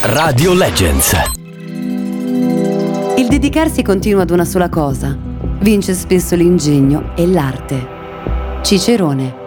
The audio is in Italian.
Radio Legends. Il dedicarsi continuo ad una sola cosa vince spesso l'ingegno e l'arte. Cicerone.